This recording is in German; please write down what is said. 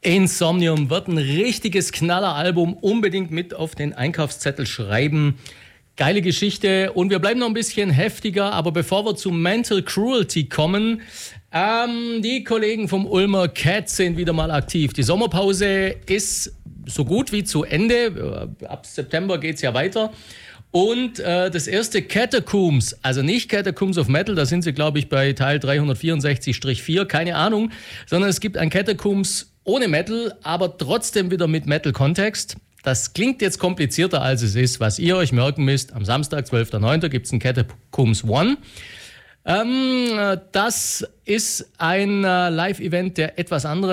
Insomnium wird ein richtiges Knalleralbum. Unbedingt mit auf den Einkaufszettel schreiben. Geile Geschichte. Und wir bleiben noch ein bisschen heftiger. Aber bevor wir zu Mental Cruelty kommen, die Kollegen vom Ulmer Cat sind wieder mal aktiv. Die Sommerpause ist so gut wie zu Ende. Ab September geht es ja weiter. Und das erste Catacombs, also nicht Catacombs of Metal, da sind sie, glaube ich, bei Teil 364-4, keine Ahnung, sondern es gibt ein Catacombs ohne Metal, aber trotzdem wieder mit Metal-Kontext. Das klingt jetzt komplizierter, als es ist. Was ihr euch merken müsst, am Samstag, 12.09. gibt es ein Catacombs One. Das ist ein Live-Event der etwas anderen